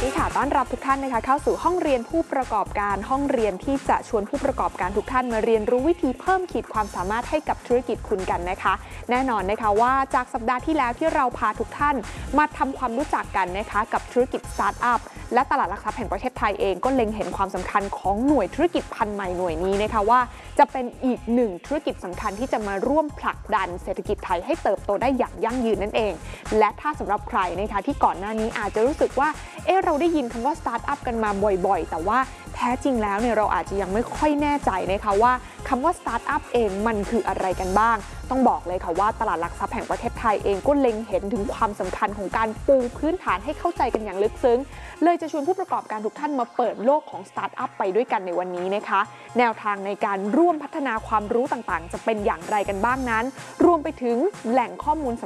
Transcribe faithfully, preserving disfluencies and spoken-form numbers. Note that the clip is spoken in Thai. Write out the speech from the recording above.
ดีค่ะต้อนรับทุกท่านนะคะเข้าสู่ห้องเรียนผู้ประกอบการห้องเรียนที่จะชวนผู้ประกอบการทุกท่านมาเรียนรู้วิธีเพิ่มขีดความสามารถให้กับธุรกิจคุณกันนะคะแน่นอนนะคะว่าจากสัปดาห์ที่แล้วที่เราพาทุกท่านมาทำความรู้จักกันนะคะกับธุรกิจสตาร์ทอัพและตลาดหลักทรัพย์แห่งประเทศไทยเองก็เล็งเห็นความสำคัญของหน่วยธุรกิจพันธุ์ใหม่หน่วยนี้นะคะว่าจะเป็นอีกหนึ่งธุรกิจสำคัญที่จะมาร่วมผลักดันเศรษฐกิจไทยให้เติบโตได้อย่างยั่งยืนนั่นเองและถ้าสำหรับใครนะคะที่ก่อนหน้านี้อาจจะรู้สึกว่าเออเราได้ยินคำว่าสตาร์ทอัพกันมาบ่อยๆแต่ว่าแท้จริงแล้วเนี่ยเราอาจจะยังไม่ค่อยแน่ใจนะคะว่าคำว่าสตาร์ทอัพเองมันคืออะไรกันบ้างต้องบอกเลยค่ะว่าตลาดหลักทรัพย์แห่งประเทศไทยเองก็เล็งเห็นถึงความสำคัญของการปูพื้นฐานให้เข้าใจกันอย่างลึกซึ้งเลยจะชวนผู้ประกอบการทุกท่านมาเปิดโลกของสตาร์ทอัพไปด้วยกันในวันนี้นะคะแนวทางในการร่วมพัฒนาความรู้ต่างๆจะเป็นอย่างไรกันบ้างนั้นรวมไปถึงแหล่งข้อมูล